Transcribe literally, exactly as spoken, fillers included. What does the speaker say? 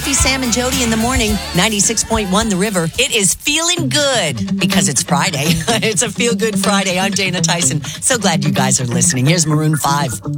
Sophie, Sam, and Jody in the morning. ninety-six point one The River. It is feeling good because it's Friday. It's a Feel Good Friday. I'm Dana Tyson. So glad you guys are listening. Here's Maroon five.